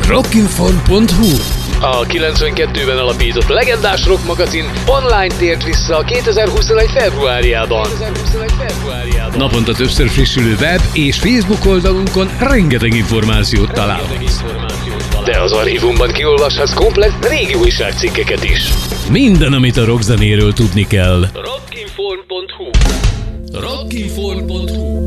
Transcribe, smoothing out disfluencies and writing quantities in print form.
Rockinform.hu. A 92-ben alapított legendás rock magazin online tért vissza a 2021. februárjában. Naponta többször frissülő web és Facebook oldalunkon rengeteg információt találhatsz. De az archívumban kiolvashatsz komplett régi újságcikkeket is. Minden, amit a rockzenéről tudni kell. Rockinform.hu Rockinform.hu